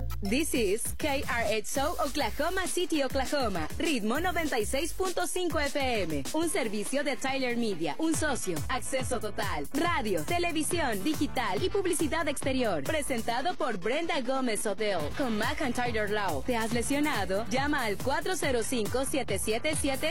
This is KRXO Oklahoma City, Oklahoma. Ritmo 96.5 FM. Un servicio de Tyler Media. Un socio. Acceso total. Radio, televisión, digital y publicidad exterior. Presentado por Brenda Gómez Odell. Con McIntyre Law. ¿Te has lesionado? Llama al 405-777